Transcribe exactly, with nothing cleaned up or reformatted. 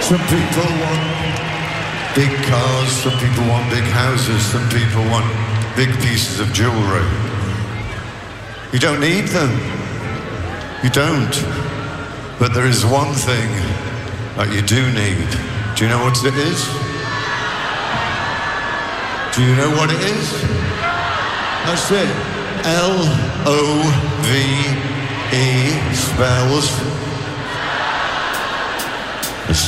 Some people want big cars, some people want big houses, some people want big pieces of jewelry. You don't need them. You don't. But there is one thing that you do need. Do you know what it is? Do you know what it is? That's it. L O V E spells